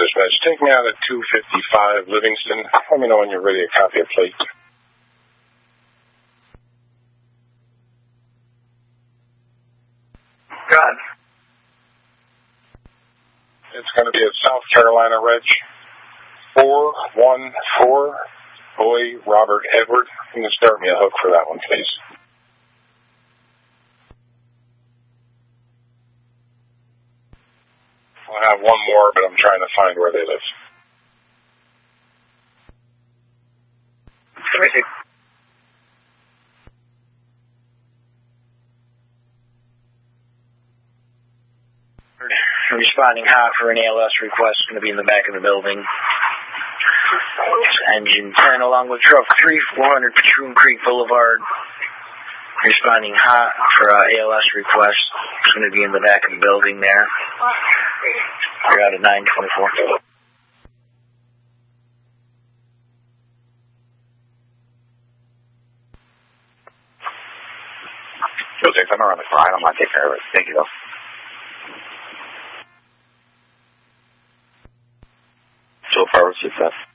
dispatch. Take me out at 255 Livingston. Let me know when you're ready to copy a plate. God. It's going to be at South Carolina Reg 414 Boy Robert Edward. Can you start me a hook for that one, please? I have one more, but I'm trying to find where they live. Terrific. Responding hot for an ALS request, going to be in the back of the building. Engine 10 along with truck 3, 400 Patroon Creek Boulevard. Responding hot for ALS request. It's going to be in the back of the building there. We're out at 924. Okay, I'm around the line. I'm going to take care of it. Thank you, though. So far, success.